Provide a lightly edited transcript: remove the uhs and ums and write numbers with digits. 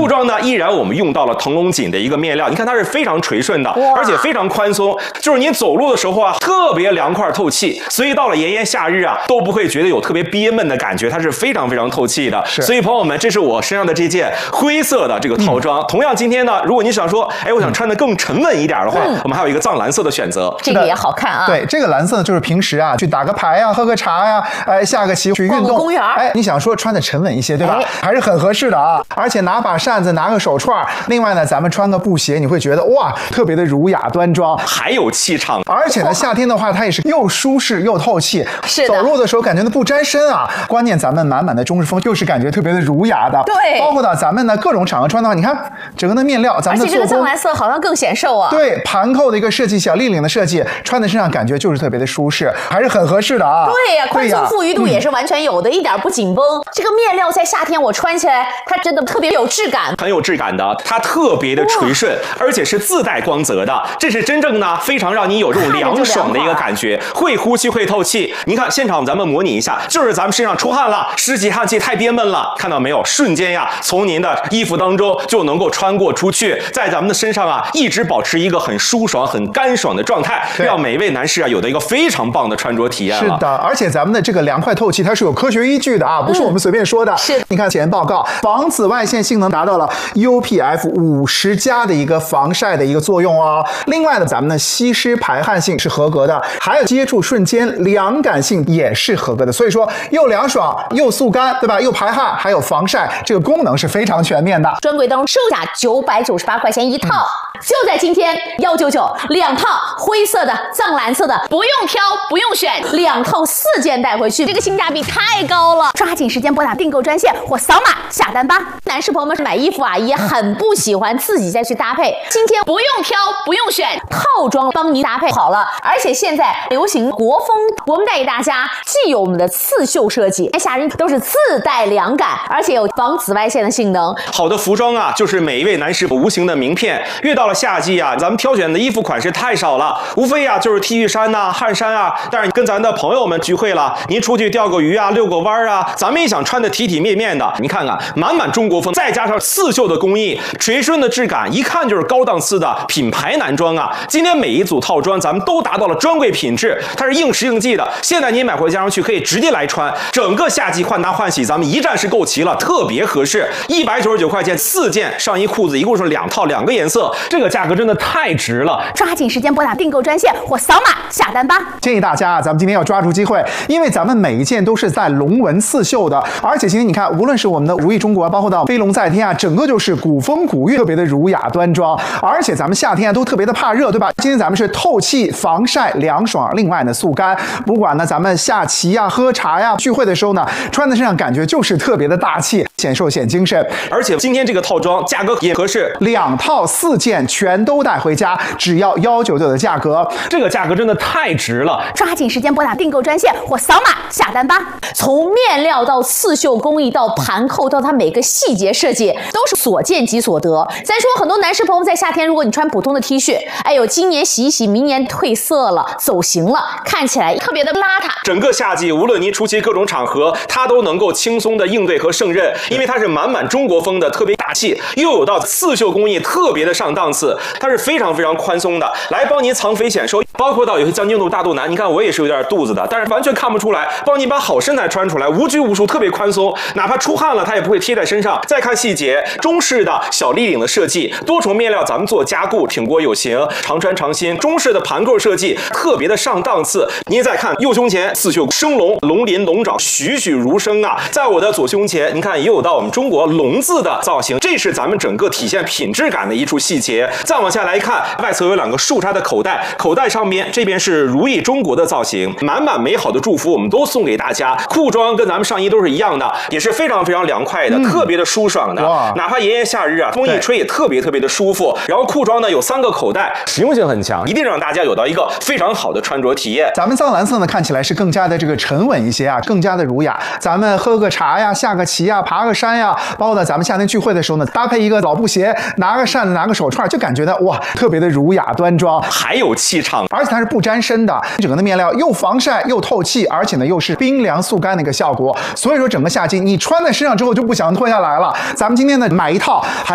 裤装呢，依然我们用到了腾龙锦的一个面料，你看它是非常垂顺的，而且非常宽松，就是您走路的时候啊，特别凉快透气，所以到了炎炎夏日啊，都不会觉得有特别憋闷的感觉，它是非常非常透气的。所以朋友们，这是我身上的这件灰色的这个套装。同样，今天呢，如果你想说，哎，我想穿的更沉稳一点的话，我们还有一个藏蓝色的选择， 这个也好看啊。 对，这个蓝色呢，就是平时啊去打个牌呀、喝个茶呀，哎，下个棋去运动， 公园， 哎，你想说穿的沉稳一些，对吧？还是很合适的啊。而且拿把扇子，拿个手串，另外呢，咱们穿个布鞋，你会觉得哇，特别的儒雅端庄， 还有气场。 而且呢，夏天的话，它也是又舒适又透气， 是的， 走路的时候感觉不沾身啊。关键咱们满满的中式风，又是感觉特别的儒雅的。 对， 包括到咱们呢各种场合穿的话，你看整个的面料，咱们的做工， 而且这个藏蓝色好像更显瘦啊。 对，盘扣的一个设计，小立领的设计，穿在身上感觉就是特别的舒适，还是很合适的啊。 对呀，宽松富裕度也是完全有的，一点不紧绷。这个面料在夏天我穿起来，它真的特别有质感， 很有质感的，它特别的垂顺，而且是自带光泽的，这是真正呢非常让你有这种凉爽的一个感觉，会呼吸会透气。您看现场咱们模拟一下，就是咱们身上出汗了，湿气汗气太憋闷了，看到没有？瞬间呀，从您的衣服当中就能够穿过出去，在咱们的身上啊一直保持一个很舒爽、很干爽的状态，让每位男士啊有的一个非常棒的穿着体验了。 是的，而且咱们的这个凉快透气，它是有科学依据的啊，不是我们随便说的。 是， 你看前报告，防紫外线性能达到了 UPF50+的一个防晒的一个作用哦。另外呢，咱们的吸湿排汗性是合格的，还有接触瞬间凉感性也是合格的。所以说，又凉爽又速干，对吧？又排汗，还有防晒，这个功能是非常全面的。 专柜当中售价998块钱一套，就在今天199，2套灰色的、藏蓝色的，不用挑，不用选，2套4件带回去，这个性价比太高了！抓紧时间拨打订购专线或扫码下单吧。男士朋友们买衣服啊，也很不喜欢自己再去搭配，今天不用挑，不用选，套装帮您搭配好了。而且现在流行国风，我们带给大家既有我们的刺绣设计，夏日都是自带凉感，而且有防紫外线的性能。 好的服装啊，就是每一位男士无形的名片。越到了夏季啊，咱们挑选的衣服款式太少了，无非啊就是 T 恤衫呐、汗衫啊。但是跟咱的朋友们聚会了，您出去钓个鱼啊、遛个弯啊，咱们也想穿得体体面面的。你看看，满满中国风，再加上刺绣的工艺、垂顺的质感，一看就是高档次的品牌男装啊。今天每一组套装咱们都达到了专柜品质，它是应时应季的。现在您买回家上去可以直接来穿，整个夏季换搭换洗咱们一站式购齐了，特别合适。199块钱4件上衣裤子，一共是2套2个颜色，这个价格真的太值了！ 抓紧时间拨打订购专线或扫码下单吧。 建议大家啊，咱们今天要抓住机会，因为咱们每一件都是在龙纹刺绣的，而且今天你看，无论是我们的如意中国，包括到飞龙在天啊，整个就是古风古韵，特别的儒雅端庄。而且咱们夏天啊都特别的怕热，对吧？今天咱们是透气、防晒、凉爽，另外呢速干。不管呢咱们下棋呀、喝茶呀、聚会的时候呢，穿在身上感觉就是特别的大气，显瘦显精神。 而且今天这个套装价格也合适 ，2套4件全都带回家，只要199的价格， 这个价格真的太值了！ 抓紧时间拨打订购专线或扫码下单吧。从面料到刺绣工艺到盘扣到它每个细节设计，都是所见即所得。咱说很多男士朋友在夏天，如果你穿普通的 T 恤，哎呦，今年洗一洗，明年褪色了、走形了，看起来特别的邋遢。 整个夏季，无论您出席各种场合，它都能够轻松的应对和胜任，因为它是满满中国风的，特别大气，又有到刺绣工艺，特别的上档次，它是非常非常宽松的，来帮您藏肥显瘦。包括到有些将经度大肚腩，你看我也是有点肚子的，但是完全看不出来，帮你把好身材穿出来，无拘无束，特别宽松，哪怕出汗了，它也不会贴在身上。再看细节，中式的小立领的设计，多重面料咱们做加固，挺过有型，常穿常新。中式的盘扣设计，特别的上档次。您再看右胸前刺绣生龙，龙鳞龙爪栩栩如生啊！在我的左胸前，您看也有到我们中国龙字的造型，这是咱们整个体现品质感的一处细节。再往下来看，外侧有2个竖插的口袋，口袋上面这边是如意中国的造型，满满美好的祝福我们都送给大家。裤装跟咱们上衣都是一样的，也是非常非常凉快的，特别的舒爽的。哪怕炎炎夏日啊，风一吹也特别特别的舒服。然后裤装呢有3个口袋，实用性很强，一定让大家有到一个非常好的穿着体验。 咱们藏蓝色呢看起来是更加的这个沉稳一些啊，更加的儒雅。咱们喝个茶呀、下个棋呀、爬个山呀，包括呢咱们夏天聚会的时候呢，搭配一个老布鞋，拿个扇子、拿个手串，就感觉呢哇，特别的儒雅端庄， 还有气场， 而且它是不沾身的，整个的面料又防晒又透气，而且呢又是冰凉速干的一个效果。所以说整个夏季你穿在身上之后就不想脱下来了。咱们今天呢买一套还